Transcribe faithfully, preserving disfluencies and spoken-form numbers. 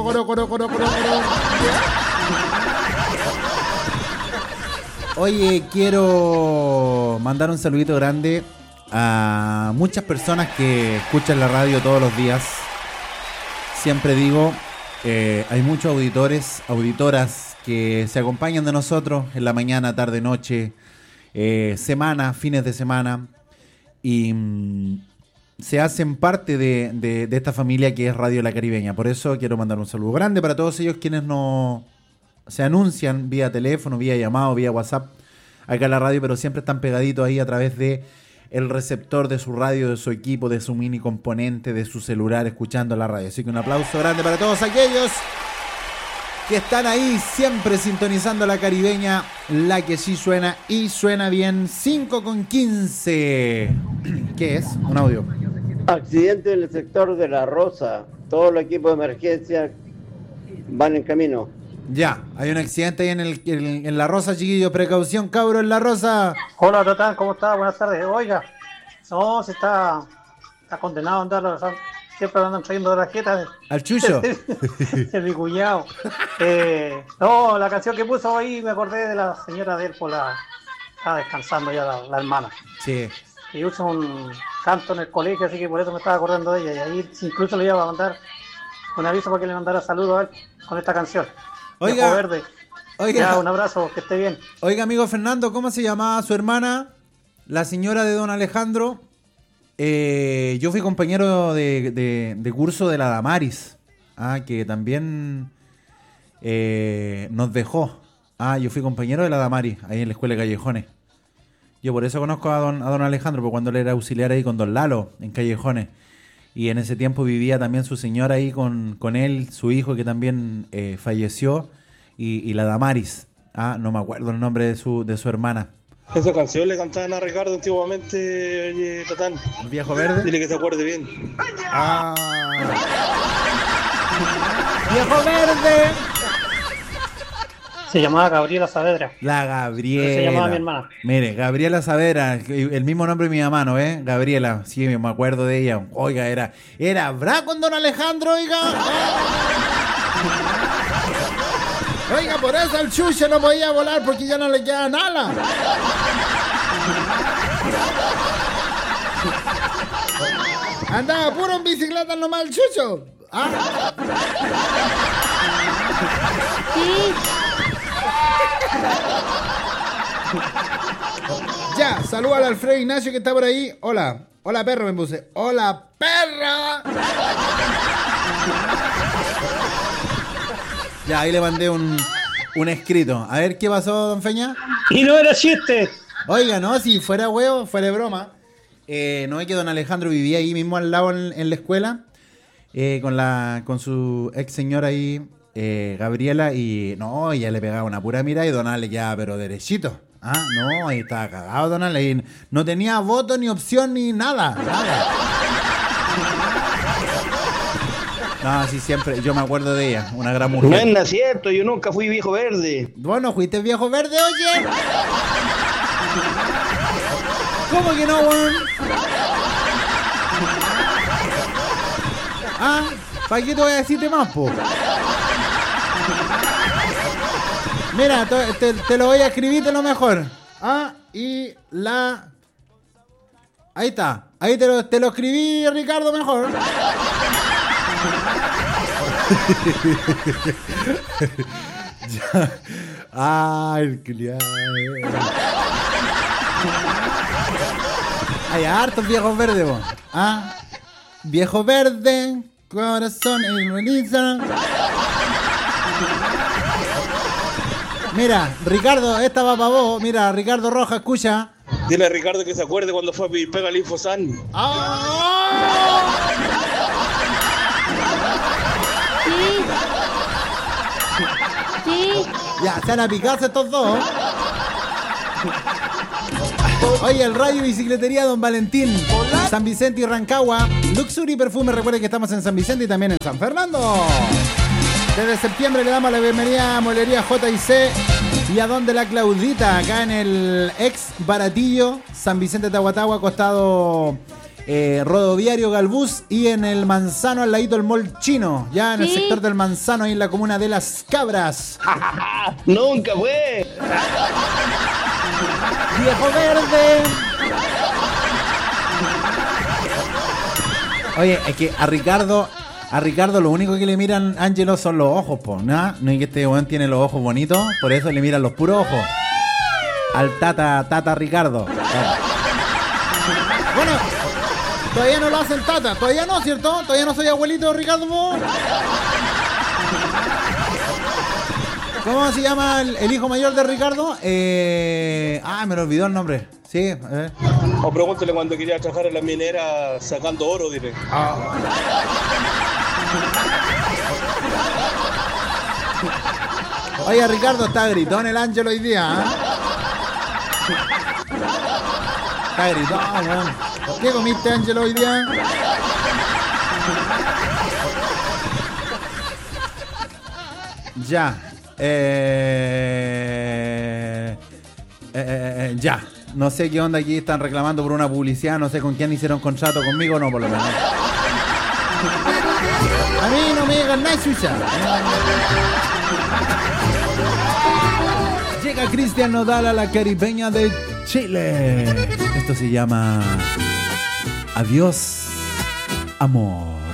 coro, coro, coro, coro, coro. Oye, quiero mandar un saludito grande a muchas personas que escuchan la radio todos los días. Siempre digo, eh, hay muchos auditores, auditoras que se acompañan de nosotros en la mañana, tarde, noche, eh, semana, fines de semana, y mm, se hacen parte de, de, de esta familia que es Radio La Caribeña. Por eso quiero mandar un saludo grande para todos ellos quienes nos se anuncian vía teléfono, vía llamado, vía WhatsApp acá en la radio, pero siempre están pegaditos ahí a través de el receptor de su radio, de su equipo, de su mini componente, de su celular, escuchando la radio. Así que un aplauso grande para todos aquellos que están ahí siempre sintonizando La Caribeña, la que sí suena y suena bien. Cinco con quince. ¿Qué es? Un audio. Accidente en el sector de La Rosa. Todos los equipos de emergencia van en camino. Ya, hay un accidente ahí en, el, en, en La Rosa, chiquillos. Precaución, cabro, en La Rosa. Hola, Tatán, ¿cómo está? Buenas tardes. Oiga, no, se está, está condenado a andar, o sea, siempre andan trayendo de la jeta. ¿Al chucho? Es mi cuñado. Eh, no, la canción que puso ahí, me acordé de la señora de él, por la, estaba descansando ya la, la hermana. Sí. Y usa un canto en el colegio, así que por eso me estaba acordando de ella. Y ahí incluso le iba a mandar un aviso para que le mandara saludos a él con esta canción. Oiga, Verde. Oiga, ya, un abrazo, que esté bien. Oiga, amigo Fernando, ¿cómo se llamaba su hermana? La señora de don Alejandro. Eh, yo fui compañero de, de, de curso de la Damaris, ah, que también eh, nos dejó. Ah, yo fui compañero de la Damaris, ahí en la escuela de Callejones. Yo por eso conozco a don, a don Alejandro, porque cuando él era auxiliar ahí con don Lalo, en Callejones. Y en ese tiempo vivía también su señora ahí con, con él, su hijo que también eh, falleció, y, y la Damaris. Ah, no me acuerdo el nombre de su, de su hermana. Esa canción le cantaban a Ricardo antiguamente, oye, Tatán. ¿El Viejo Verde? Dile que se acuerde bien. Ah. ¡Viejo Verde! Se llamaba Gabriela Saavedra. La Gabriela. Se llamaba mi hermana. Mire, Gabriela Saavedra, el mismo nombre de mi mamá, ¿no? ¿Eh? Gabriela, sí, me acuerdo de ella. Oiga, era, era brava con don Alejandro, oiga. Oiga, por eso el chuche no podía volar porque ya no le queda nada. Andaba puro en bicicleta nomás el chucho. ¿Ah? Sí. Ya, saluda al Alfredo Ignacio que está por ahí. Hola, hola perro me puse. Hola perra. Ya, ahí le mandé un, un escrito. A ver qué pasó, don Feña. Y no era chiste. Oiga, no, si fuera huevo, fuera broma. Eh, no es que don Alejandro vivía ahí mismo al lado en, en la escuela. Eh, con la con su ex señora ahí, eh, Gabriela, y no, ella le pegaba una pura mirada y don Ale quedaba pero derechito. Ah, no, ahí estaba cagado don Ale. Y no tenía voto, ni opción, ni nada, nada. No, sí, siempre, yo me acuerdo de ella, una gran mujer. No es nada cierto, yo nunca fui Viejo Verde. Bueno, ¿fuiste Viejo Verde, oye? ¿Cómo que no, weón? Ah, ¿para qué te voy a decirte más, po? Mira, te, te, te lo voy a escribir de lo mejor. Ah, y la... Ahí está. Ahí te lo, te lo escribí, Ricardo, mejor. Ya. Ay, el cliente. Hay hartos viejos verdes, vos. Ah, viejo verde, corazón en Melissa. Mira, Ricardo, esta va para vos. Mira, Ricardo Roja, escucha. Dile a Ricardo que se acuerde cuando fue a pedir pega al Infosan. ¡Oh! Sí. Sí. Ya, se van a picarse estos dos. Oye, el Radio Bicicletería Don Valentín, San Vicente y Rancagua, Luxury Perfume. Recuerden que estamos en San Vicente y también en San Fernando. Desde septiembre le damos la bienvenida a Molería J y C y a Donde la Claudita, acá en el ex Baratillo, San Vicente Tahuatahua, costado eh, Rodoviario Galbús y en el Manzano al ladito del Mall Chino, ya en el Sí. sector del Manzano, ahí en la comuna de Las Cabras. Nunca fue. ¡Viejo verde! Oye, es que a Ricardo, a Ricardo lo único que le miran, Ángelo, son los ojos, po, ¿no? No es que este weón tiene los ojos bonitos, por eso le miran los puros ojos. Al Tata, Tata Ricardo. Bueno, todavía no lo hacen Tata, todavía no, ¿cierto? Todavía no soy abuelito de Ricardo, po. ¿Cómo se llama el, el hijo mayor de Ricardo? Eh... Ah, me lo olvidó el nombre. Sí, a ver. O pregúntale cuando quería trabajar en la minera sacando oro, dile. Oye, Ricardo, está gritón el Ángel hoy día, ¿eh? Está gritón, weón. ¿Qué comiste, Ángel, hoy día? Ya. Eh... Eh, eh, eh, ya. No sé qué onda aquí, están reclamando por una publicidad, no sé con quién hicieron contrato, conmigo no, por lo menos. A mí no me digan nada, Suiza. Llega Cristian Nodal a la caribeña de Chile. Esto se llama Adiós, amor.